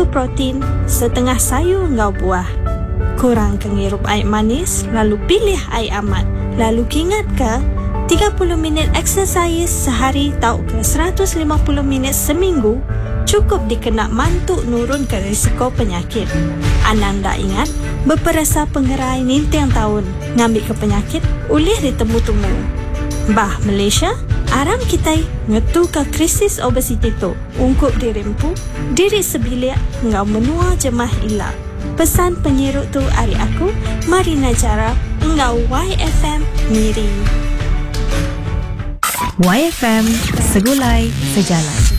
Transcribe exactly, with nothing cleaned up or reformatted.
cukup protein, setengah sayur ngau buah. Kurangkan ngirup air manis, lalu pilih air amat. Lalu ingat ke, tiga puluh minit exercise sehari tau ke seratus lima puluh minit seminggu cukup dikenak mantuk nurunkan risiko penyakit. Ananda ingat, beperasa pengerai nintang tahun ngambil ke penyakit, ulih ditemu-temu. Bah Malaysia, aram kita ngetu ke krisis obesiti tu. Ungkup dirimpu, diri sebilik ngau menua jemah ilak. Pesan penyiruk tu ari aku, Marina Jara, ngau Y F M Miri. Y F M, segulai sejalan.